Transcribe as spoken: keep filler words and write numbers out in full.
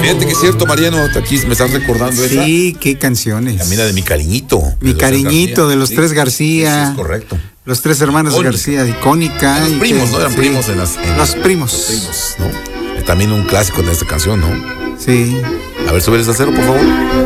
Fíjate que es cierto, Mariano, aquí me estás recordando esa. Sí, qué canciones. También la de Mi Cariñito. Mi Cariñito, de los tres García. Sí, es correcto. Los tres hermanos Icónica. García, icónica. Los y primos, que- ¿no? Eran sí. primos en las... en Los las- primos. primos, ¿no? También un clásico de esta canción, ¿no? Sí. A ver, sube esa cero, por favor.